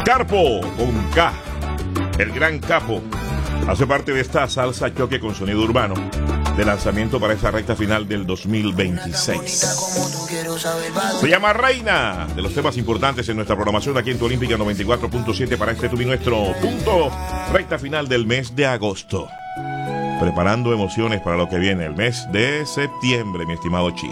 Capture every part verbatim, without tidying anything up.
Carpo con K, el gran Capo, hace parte de esta salsa choque con sonido urbano de lanzamiento para esa recta final del dos mil veintiséis. Se llama Reina, de los temas importantes en nuestra programación aquí en Tu Olímpica noventa y cuatro punto siete para este tu y nuestro punto recta final del mes de agosto. Preparando emociones para lo que viene, el mes de septiembre, mi estimado Chiri.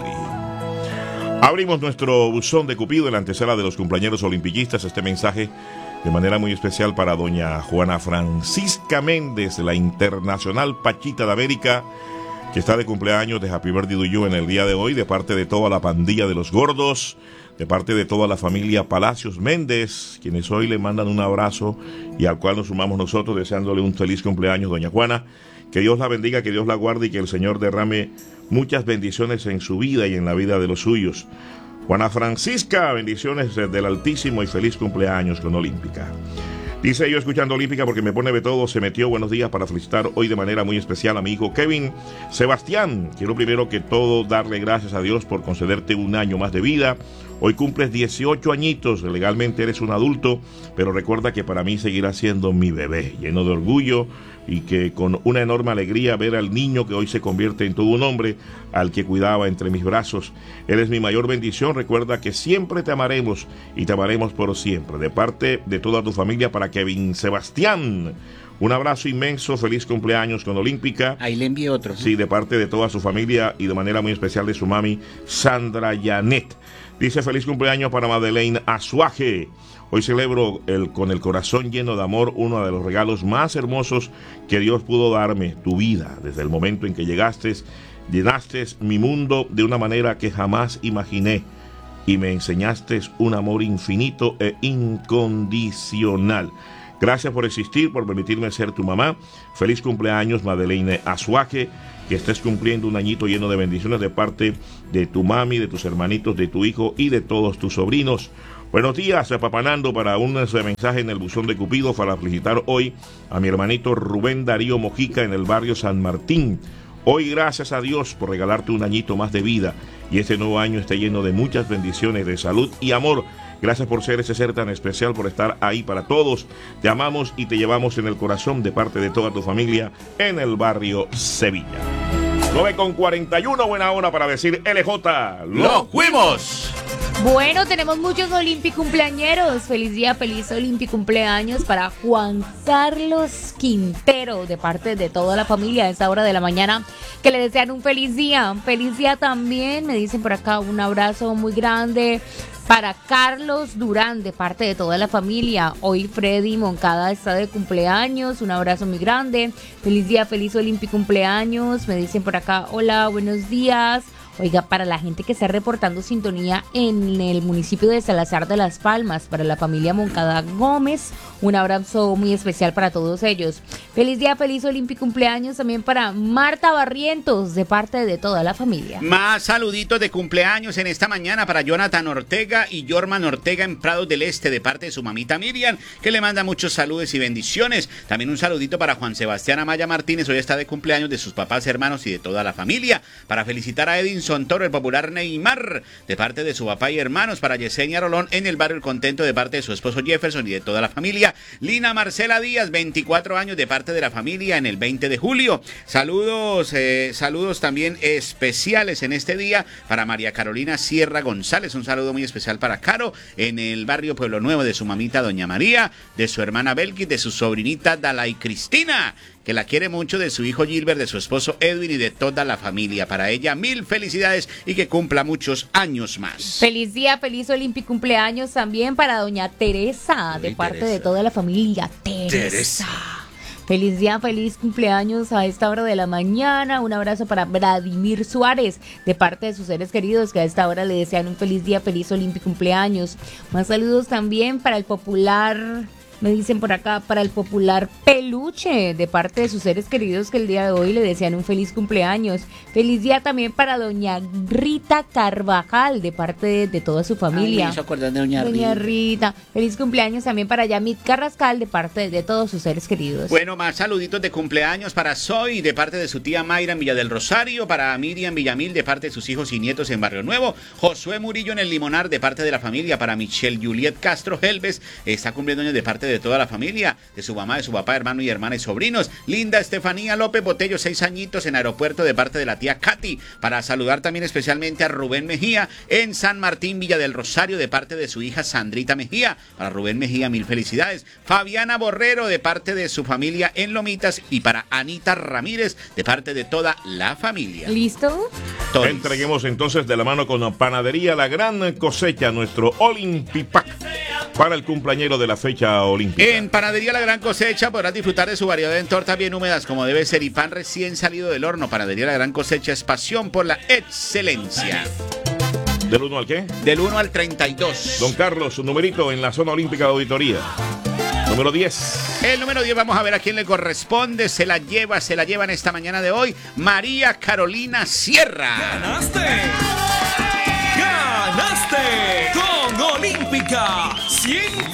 Abrimos nuestro buzón de Cupido en la antesala de los cumpleaños olimpiquistas. Este mensaje de manera muy especial para doña Juana Francisca Méndez, la internacional Pachita de América, que está de cumpleaños, de Happy Birthday to you en el día de hoy, de parte de toda la pandilla de los gordos, de parte de toda la familia Palacios Méndez, quienes hoy le mandan un abrazo y al cual nos sumamos nosotros deseándole un feliz cumpleaños, doña Juana. Que Dios la bendiga, que Dios la guarde y que el Señor derrame muchas bendiciones en su vida y en la vida de los suyos. Juana Francisca, bendiciones del Altísimo y feliz cumpleaños con Olímpica. Dice yo escuchando Olímpica porque me pone de todo, se metió. Buenos días para felicitar hoy de manera muy especial a mi hijo Kevin Sebastián. Quiero primero que todo darle gracias a Dios por concederte un año más de vida. Hoy cumples dieciocho añitos, legalmente eres un adulto, pero recuerda que para mí seguirás siendo mi bebé, lleno de orgullo y que con una enorme alegría ver al niño que hoy se convierte en todo un hombre, al que cuidaba entre mis brazos. Eres mi mayor bendición, recuerda que siempre te amaremos y te amaremos por siempre. De parte de toda tu familia para Kevin Sebastián, un abrazo inmenso, feliz cumpleaños con Olímpica. Ahí le envío otro. Sí, de parte de toda su familia y de manera muy especial de su mami, Sandra Janet. Dice feliz cumpleaños para Madeleine Azuaje. Hoy celebro el, con el corazón lleno de amor uno de los regalos más hermosos que Dios pudo darme, tu vida. Desde el momento en que llegaste, llenaste mi mundo de una manera que jamás imaginé y me enseñaste un amor infinito e incondicional. Gracias por existir, por permitirme ser tu mamá. Feliz cumpleaños, Madeleine Azuaje. Que estés cumpliendo un añito lleno de bendiciones de parte de tu mami, de tus hermanitos, de tu hijo y de todos tus sobrinos. Buenos días, papanando para un mensaje en el buzón de Cupido para felicitar hoy a mi hermanito Rubén Darío Mojica en el barrio San Martín. Hoy gracias a Dios por regalarte un añito más de vida y este nuevo año esté lleno de muchas bendiciones, de salud y amor. Gracias por ser ese ser tan especial, por estar ahí para todos. Te amamos y te llevamos en el corazón de parte de toda tu familia en el barrio Sevilla. nueve con cuarenta y uno, buena hora para decir L J. ¡Lo fuimos! Bueno, tenemos muchos Olímpico cumpleañeros. Feliz día, feliz Olímpico cumpleaños para Juan Carlos Quintero, de parte de toda la familia a esta hora de la mañana, que le desean un feliz día. Feliz día también, me dicen por acá, un abrazo muy grande para Carlos Durán, de parte de toda la familia. Hoy Freddy Moncada está de cumpleaños, un abrazo muy grande. Feliz día, feliz Olímpico cumpleaños. Me dicen por acá, hola, buenos días. Oiga, para la gente que está reportando sintonía en el municipio de Salazar de las Palmas, para la familia Moncada Gómez, un abrazo muy especial para todos ellos. Feliz día, feliz Olímpico cumpleaños también para Marta Barrientos, de parte de toda la familia. Más saluditos de cumpleaños en esta mañana para Jonathan Ortega y Jorman Ortega en Prados del Este, de parte de su mamita Miriam, que le manda muchos saludos y bendiciones. También un saludito para Juan Sebastián Amaya Martínez, hoy está de cumpleaños, de sus papás, hermanos y de toda la familia. Para felicitar a Edinson Toro, el popular Neymar, de parte de su papá y hermanos. Para Yesenia Rolón en el barrio El Contento, de parte de su esposo Jefferson y de toda la familia. Lina Marcela Díaz, veinticuatro años, de parte de la familia en el veinte de julio. Saludos, eh, saludos también especiales en este día para María Carolina Sierra González. Un saludo muy especial para Caro en el barrio Pueblo Nuevo, de su mamita Doña María, de su hermana Belkis, de su sobrinita Dalai Cristina, que la quiere mucho, de su hijo Gilbert, de su esposo Edwin y de toda la familia. Para ella, mil felicidades y que cumpla muchos años más. Feliz día, feliz Olímpico cumpleaños también para doña Teresa, de parte Teresa. de toda la familia. Teresa. Teresa. Feliz día, feliz cumpleaños a esta hora de la mañana. Un abrazo para Vladimir Suárez, de parte de sus seres queridos, que a esta hora le desean un feliz día, feliz Olímpico cumpleaños. Más saludos también para el popular Me dicen por acá, para el popular peluche, de parte de sus seres queridos que el día de hoy le desean un feliz cumpleaños. Feliz día también para doña Rita Carvajal, de parte de, de toda su familia. Ay, me hizo acordar de doña, doña Rita. Rita. Feliz cumpleaños también para Yamit Carrascal, de parte de, de todos sus seres queridos. Bueno, más saluditos de cumpleaños para Zoe, de parte de su tía Mayra en Villa del Rosario, para Miriam Villamil, de parte de sus hijos y nietos en Barrio Nuevo, Josué Murillo en el Limonar, de parte de la familia, para Michelle Juliet Castro Helves, está cumpliendo años de parte de toda la familia, de su mamá, de su papá, hermano y hermana y sobrinos. Linda Estefanía López Botello, seis añitos en aeropuerto, de parte de la tía Katy, para saludar también especialmente a Rubén Mejía en San Martín, Villa del Rosario, de parte de su hija Sandrita Mejía. Para Rubén Mejía, mil felicidades. Fabiana Borrero, de parte de su familia en Lomitas, y para Anita Ramírez, de parte de toda la familia. ¿Listo? Todos. Entreguemos entonces de la mano con Panadería La Gran Cosecha nuestro Olympipack para el cumpleañero de la fecha olímpica. En Panadería La Gran Cosecha podrás disfrutar de su variedad en tortas bien húmedas como debe ser y pan recién salido del horno. Panadería La Gran Cosecha es pasión por la excelencia. ¿Del uno al qué? Del uno al treinta y dos. Don Carlos, su numerito en la zona olímpica de auditoría. Número diez. El número diez, vamos a ver a quién le corresponde. Se la lleva, se la lleva en esta mañana de hoy María Carolina Sierra. ¡Ganaste! ¡Ganaste! Con Olímpica cien